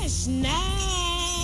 last night.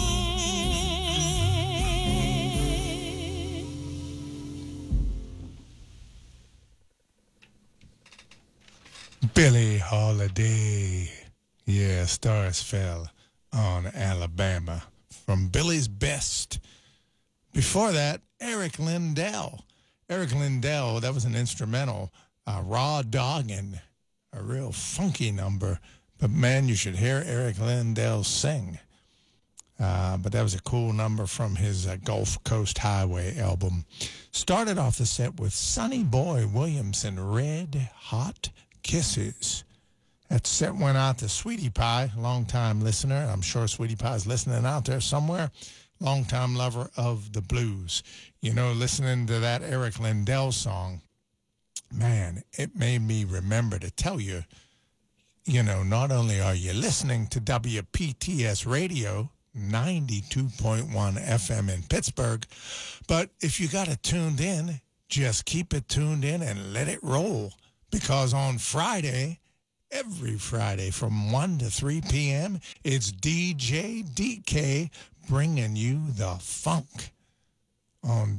Billie Holiday. Yeah, stars fell on Alabama from Billie's Best. Before that, Eric Lindell. Eric Lindell, that was an instrumental, Raw Doggin', a real funky number. But man, you should hear Eric Lindell sing. But that was a cool number from his Gulf Coast Highway album. Started off the set with Sonny Boy Williamson, Red Hot Kisses. That set went out to Sweetie Pie, longtime listener. I'm sure Sweetie Pie's listening out there somewhere. Longtime lover of the blues. You know, listening to that Eric Lindell song, man, it made me remember to tell you, you know, not only are you listening to WPTS Radio, 92.1 FM in Pittsburgh, but if you got it tuned in, just keep it tuned in and let it roll. Because on Friday, every Friday from 1 to 3 p.m., it's DJ DK bringing you the funk on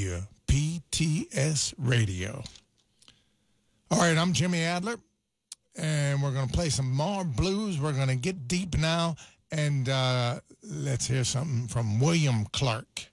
WPTS Radio. All right, I'm Jimmy Adler, and we're going to play some more blues. We're going to get deep now, and let's hear something from William Clark.